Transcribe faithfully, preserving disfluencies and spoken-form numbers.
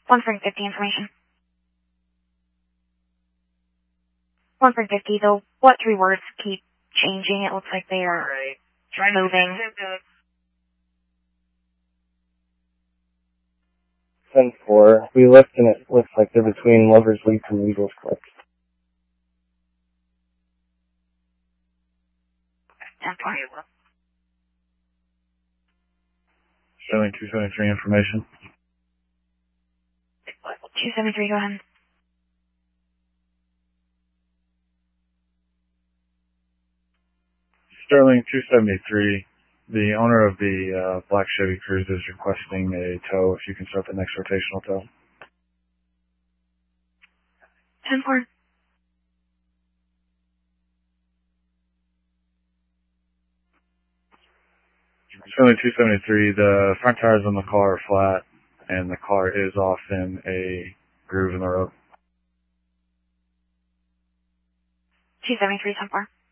one for fifty information. one for fifty, though, what three words keep changing? It looks like they are Right. Trying moving. ten four. We looked and it looks like they're between Lover's Leap and Eagles Cliff. ten four. Sterling two seventy-three information. two seventy-three, go ahead. Sterling two seventy-three. The owner of the uh, Black Chevy Cruze is requesting a tow. If you can start the next rotational tow. ten four. Sterling two seventy-three. The front tires on the car are flat, and the car is off in a groove in the road. two seventy-three, ten four.